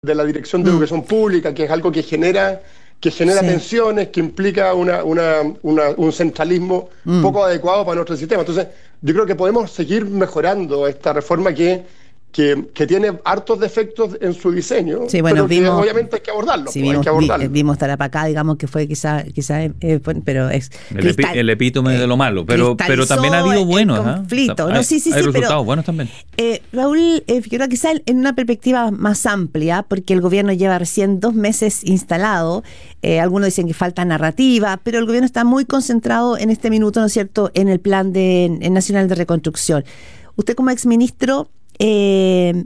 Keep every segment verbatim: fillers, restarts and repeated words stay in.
de la Dirección de mm. Educación Pública, que es algo que genera, que genera sí. tensiones, que implica una, una, una, un centralismo mm. poco adecuado para nuestro sistema. Entonces, yo creo que podemos seguir mejorando esta reforma que... Que, que tiene hartos defectos en su diseño, sí, bueno, pero que vimos, obviamente hay que abordarlo. Sí, pues, vimos, hay que abordarlo. Vi, vimos Tarapacá, digamos que fue quizá, quizá eh, pero es el, epi, el epítome eh, de lo malo, pero pero también ha habido buenos, conflicto. ¿eh? No, hay, sí, sí, hay sí, resultados pero, buenos también. Eh, Raúl eh, Figueroa, quizá en una perspectiva más amplia, porque el gobierno lleva recién dos meses instalado, eh, algunos dicen que falta narrativa, pero el gobierno está muy concentrado en este minuto, ¿no es cierto?, en el plan de, en nacional de reconstrucción. Usted como exministro, eh,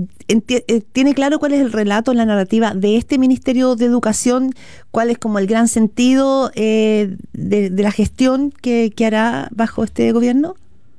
¿tiene claro cuál es el relato, la narrativa de este Ministerio de Educación? ¿Cuál es como el gran sentido eh, de, de la gestión que, que hará bajo este gobierno?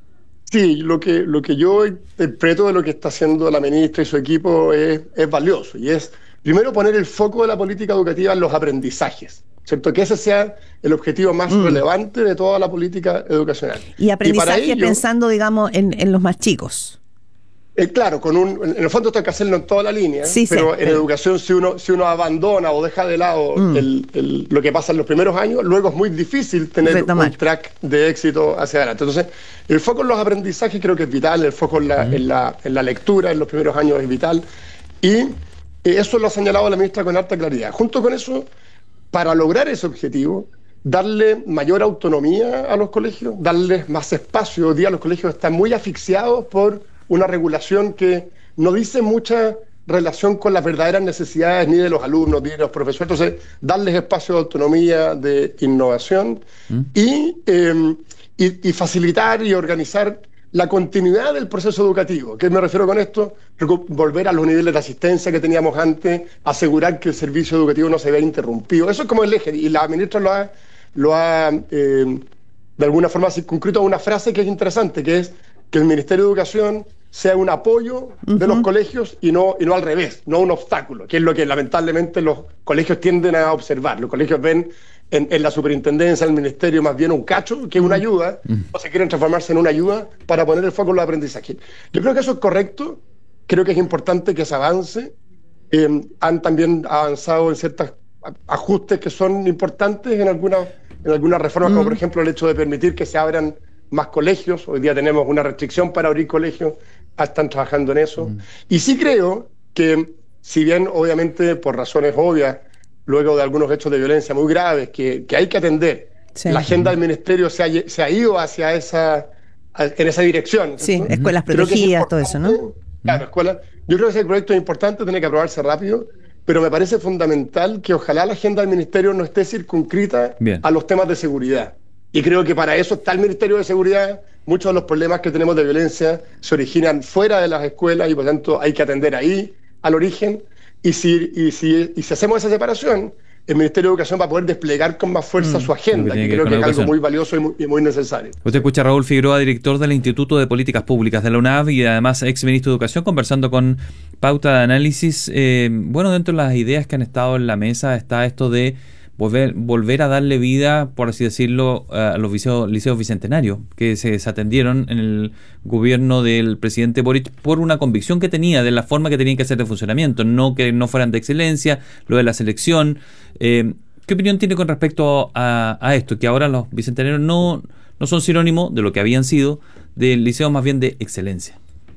Sí, lo que, lo que yo interpreto de lo que está haciendo la ministra y su equipo es, es valioso, y es, primero, poner el foco de la política educativa en los aprendizajes, ¿cierto? Que ese sea el objetivo más mm. relevante de toda la política educacional. Y aprendizaje y ello, pensando, digamos, en, en los más chicos. Eh, claro, con un, en el fondo esto hay que hacerlo en toda la línea, sí, pero sí, en sí. educación si uno, si uno abandona o deja de lado mm. el, el, lo que pasa en los primeros años, luego es muy difícil tener Retomar. un track de éxito hacia adelante. Entonces, el foco en los aprendizajes creo que es vital, el foco en la, mm. en la, en la lectura en los primeros años es vital, y eh, eso lo ha señalado la ministra con harta claridad. Junto con eso, para lograr ese objetivo, darle mayor autonomía a los colegios, darles más espacio. Hoy día los colegios están muy asfixiados por una regulación que no dice mucha relación con las verdaderas necesidades ni de los alumnos ni de los profesores. Entonces, darles espacio de autonomía, de innovación ¿Mm? y, eh, y, y facilitar y organizar la continuidad del proceso educativo. ¿Qué me refiero con esto? Volver a los niveles de asistencia que teníamos antes, asegurar que el servicio educativo no se vea interrumpido. Eso es como el eje, y la ministra lo ha, lo ha eh, de alguna forma circunscrito a una frase que es interesante, que es que el Ministerio de Educación sea un apoyo uh-huh. de los colegios y no, y no al revés, no un obstáculo, que es lo que lamentablemente los colegios tienden a observar. Los colegios ven en, en la superintendencia, en el ministerio, más bien un cacho que una ayuda, uh-huh. o se quieren transformarse en una ayuda para poner el foco en los aprendizajes. Yo creo que eso es correcto, creo que es importante que se avance. Eh, han también avanzado en ciertos ajustes que son importantes en algunas, en algunas reformas, uh-huh. como por ejemplo el hecho de permitir que se abran más colegios. Hoy día tenemos una restricción para abrir colegios, están trabajando en eso. Mm. Y sí creo que, si bien obviamente por razones obvias, luego de algunos hechos de violencia muy graves que, que hay que atender, sí. la agenda del ministerio se ha, se ha ido hacia esa, en esa dirección. Sí, ¿cierto? Escuelas protegidas, todo eso, ¿no? Claro, escuelas. Yo creo que ese proyecto es importante, tiene que aprobarse rápido, pero me parece fundamental que ojalá la agenda del ministerio no esté circunscrita Bien. a los temas de seguridad. Y creo que para eso está el Ministerio de Seguridad. Muchos de los problemas que tenemos de violencia se originan fuera de las escuelas y por lo tanto hay que atender ahí al origen. Y si, y si, y si hacemos esa separación, el Ministerio de Educación va a poder desplegar con más fuerza mm, su agenda, que, que creo que es algo muy valioso y muy, y muy necesario. Usted escucha a Raúl Figueroa, director del Instituto de Políticas Públicas de la U N A V y además ex ministro de Educación, conversando con Pauta de Análisis. Eh, bueno, dentro de las ideas que han estado en la mesa está esto de Volver, volver a darle vida, por así decirlo, a los liceos, liceos bicentenarios que se desatendieron en el gobierno del presidente Boric por una convicción que tenía de la forma que tenían que ser de funcionamiento, no que no fueran de excelencia, lo de la selección. Eh, ¿Qué opinión tiene con respecto a, a esto? Que ahora los bicentenarios no, no son sinónimo de lo que habían sido, de liceos más bien de excelencia.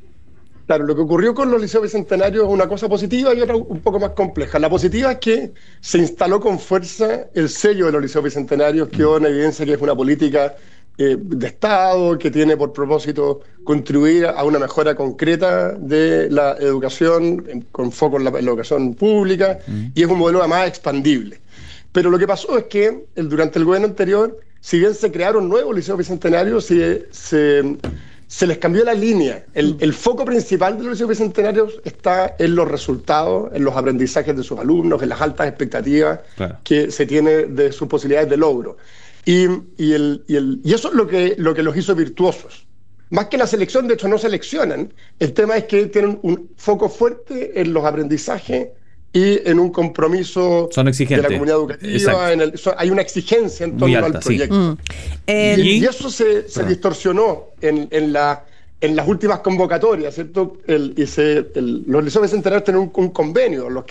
Claro, lo que ocurrió con los liceos bicentenarios es una cosa positiva y otra un poco más compleja. La positiva es que se instaló con fuerza el sello de los liceos bicentenarios, que quedó en evidencia que es una política eh, de Estado, que tiene por propósito contribuir a una mejora concreta de la educación, en, con foco en la, en la educación pública, uh-huh. y es un modelo además expandible. Pero lo que pasó es que el, durante el gobierno anterior, si bien se crearon nuevos liceos bicentenarios, se... se se les cambió la línea. El, el foco principal de los liceos bicentenarios está en los resultados, en los aprendizajes de sus alumnos, en las altas expectativas claro. que se tiene de sus posibilidades de logro. Y, y, el, y, el, y eso es lo que, lo que los hizo virtuosos. Más que la selección, de hecho no seleccionan, el tema es que tienen un foco fuerte en los aprendizajes y en un compromiso Son de la comunidad educativa. En el, so, hay una exigencia en torno alta, al proyecto. Sí. Mm. Eh, y, y eso se, se distorsionó en, en, la, en las últimas convocatorias, ¿cierto? El, y se, el, los liceos bicentenarios tienen un, un convenio, los